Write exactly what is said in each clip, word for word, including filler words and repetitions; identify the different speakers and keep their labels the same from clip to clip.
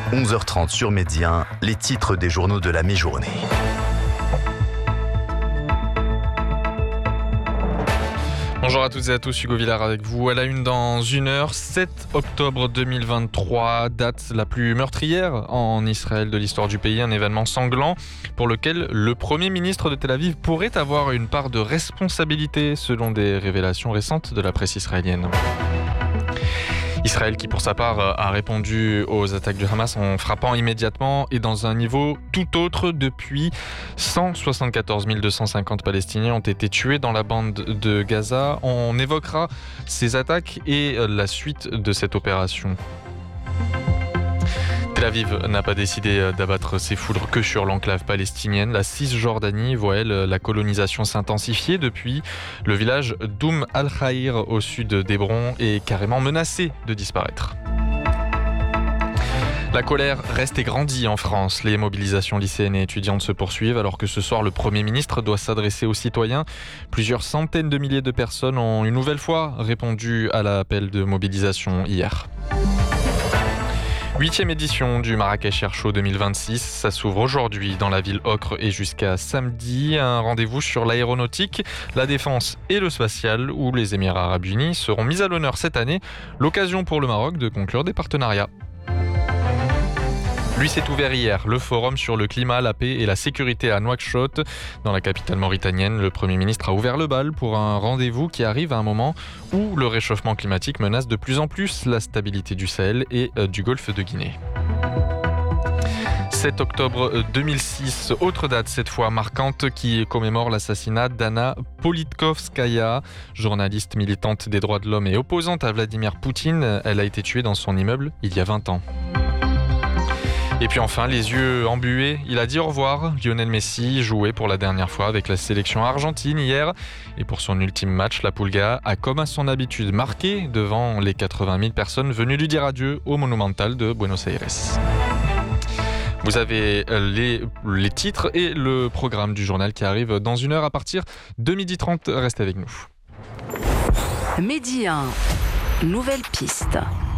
Speaker 1: onze heures trente sur Média, les titres des journaux de la mi-journée.
Speaker 2: Bonjour à toutes et à tous, Hugo Villard avec vous. À la une dans une heure, sept octobre deux mille vingt-trois, date la plus meurtrière en Israël de l'histoire du pays, un événement sanglant pour lequel le Premier ministre de Tel Aviv pourrait avoir une part de responsabilité selon des révélations récentes de la presse israélienne. Israël qui pour sa part a répondu aux attaques du Hamas en frappant immédiatement et dans un niveau tout autre. Depuis, cent soixante-quatorze mille deux cent cinquante Palestiniens ont été tués dans la bande de Gaza. On évoquera ces attaques et la suite de cette opération. Tel Aviv n'a pas décidé d'abattre ses foudres que sur l'enclave palestinienne. La Cisjordanie voit, elle, la colonisation s'intensifier depuis. Le village d'Oum al-Khaïr au sud d'Hébron est carrément menacé de disparaître. La colère reste et grandit en France. Les mobilisations lycéennes et étudiantes se poursuivent alors que ce soir le Premier ministre doit s'adresser aux citoyens. Plusieurs centaines de milliers de personnes ont une nouvelle fois répondu à l'appel de mobilisation hier. Huitième édition du Marrakech Air Show deux mille vingt-six, ça s'ouvre aujourd'hui dans la ville ocre et jusqu'à samedi. Un rendez-vous sur l'aéronautique, la défense et le spatial où les Émirats Arabes Unis seront mis à l'honneur cette année. L'occasion pour le Maroc de conclure des partenariats. Lui s'est ouvert hier, le forum sur le climat, la paix et la sécurité à Nouakchott. Dans la capitale mauritanienne, le Premier ministre a ouvert le bal pour un rendez-vous qui arrive à un moment où le réchauffement climatique menace de plus en plus la stabilité du Sahel et du golfe de Guinée. sept octobre deux mille six, autre date cette fois marquante qui commémore l'assassinat d'Anna Politkovskaya, journaliste militante des droits de l'homme et opposante à Vladimir Poutine. Elle a été tuée dans son immeuble il y a vingt ans. Et puis enfin, les yeux embués, il a dit au revoir. Lionel Messi jouait pour la dernière fois avec la sélection argentine hier. Et pour son ultime match, la Pulga a comme à son habitude marqué devant les quatre-vingt mille personnes venues lui dire adieu au Monumental de Buenos Aires. Vous avez les, les titres et le programme du journal qui arrive dans une heure à partir de midi trente. Restez avec nous.
Speaker 3: Midi un, nouvelle piste.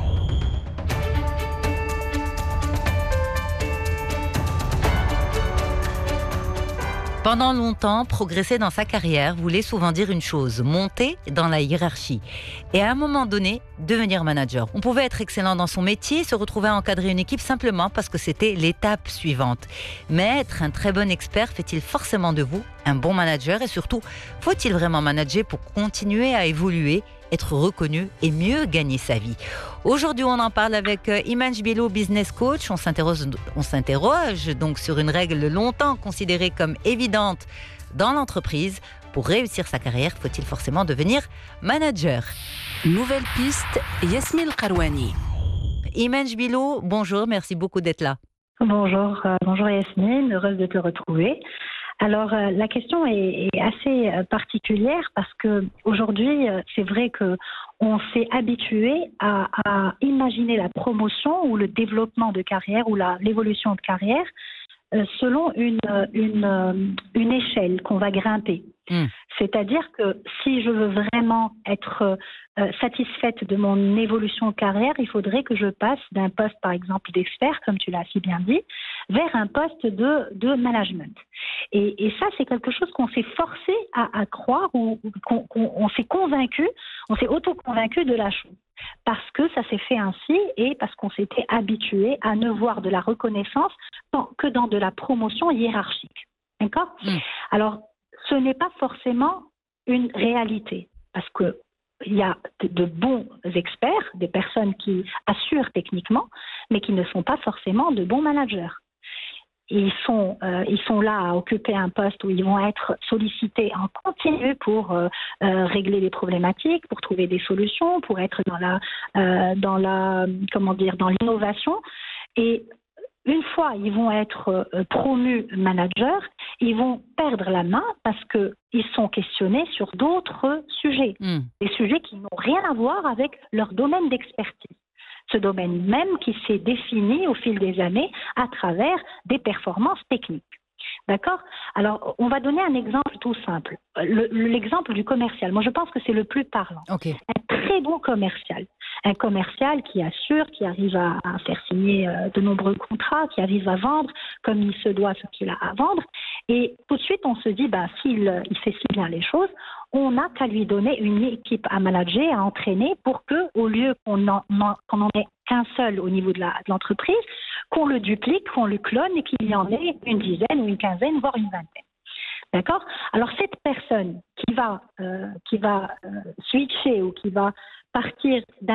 Speaker 3: Pendant longtemps, progresser dans sa carrière voulait souvent dire une chose, monter dans la hiérarchie. Et à un moment donné, devenir manager. On pouvait être excellent dans son métier, se retrouver à encadrer une équipe simplement parce que c'était l'étape suivante. Mais être un très bon expert fait-il forcément de vous un bon manager? Et surtout, faut-il vraiment manager pour continuer à évoluer, être reconnu et mieux gagner sa vie? Aujourd'hui, on en parle avec Iman Jbilou, business coach. On s'interroge, on s'interroge donc sur une règle longtemps considérée comme évidente dans l'entreprise. Pour réussir sa carrière, faut-il forcément devenir manager? Nouvelle piste, Yasmine Karouani. Iman Jbilou, bonjour, merci beaucoup d'être là.
Speaker 4: Bonjour, euh, bonjour Yasmine, heureuse de te retrouver. Alors, euh, la question est, est assez euh, particulière parce que aujourd'hui, euh, c'est vrai que on s'est habitué à, à imaginer la promotion ou le développement de carrière ou la, l'évolution de carrière euh, selon une, une, euh, une échelle qu'on va grimper. Mmh. C'est-à-dire que si je veux vraiment être euh, satisfaite de mon évolution de carrière, il faudrait que je passe d'un poste, par exemple, d'expert, comme tu l'as si bien dit, vers un poste de, de management. Et, et ça, c'est quelque chose qu'on s'est forcé à, à croire ou qu'on, qu'on on s'est convaincu, on s'est auto-convaincu de la chose. Parce que ça s'est fait ainsi et parce qu'on s'était habitué à ne voir de la reconnaissance que dans de la promotion hiérarchique. D'accord ? Mmh. Alors, ce n'est pas forcément une réalité, parce qu'il y a de, de bons experts, des personnes qui assurent techniquement, mais qui ne sont pas forcément de bons managers. Ils sont, euh, ils sont là à occuper un poste où ils vont être sollicités en continu pour euh, euh, régler les problématiques, pour trouver des solutions, pour être dans la, euh, dans la, comment dire, dans l'innovation. Et une fois ils vont être euh, promus managers, ils vont perdre la main parce qu'ils sont questionnés sur d'autres sujets, mmh. des sujets qui n'ont rien à voir avec leur domaine d'expertise. Ce domaine même qui s'est défini au fil des années à travers des performances techniques. D'accord? Alors, on va donner un exemple tout simple. Le- L'exemple du commercial. Moi, je pense que c'est le plus parlant.
Speaker 3: Ok.
Speaker 4: Un très bon commercial. Un commercial qui assure, qui arrive à, à faire signer euh, de nombreux contrats, qui arrive à vendre comme il se doit ce qu'il a à vendre. Et tout de suite, on se dit, bah, s'il euh, il fait si bien les choses, on n'a qu'à lui donner une équipe à manager, à entraîner pour que, au lieu qu'on en, en- qu'on en ait qu'un seul au niveau de la- de l'entreprise, qu'on le duplique, qu'on le clone et qu'il y en ait une dizaine ou une quinzaine, voire une vingtaine. D'accord? Alors cette personne qui va, euh, qui va euh, switcher ou qui va partir d'un